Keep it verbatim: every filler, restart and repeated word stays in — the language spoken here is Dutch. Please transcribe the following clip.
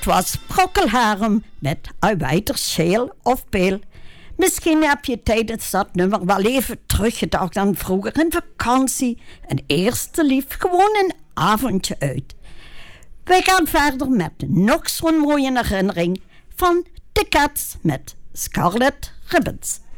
Het was Procol met I weet er scheel of peel. Misschien heb je tijdens dat nummer wel even teruggedacht aan vroeger in vakantie. Een eerste lief, gewoon een avondje uit. Wij gaan verder met nog zo'n mooie herinnering van The Cats met Scarlet Ribbons.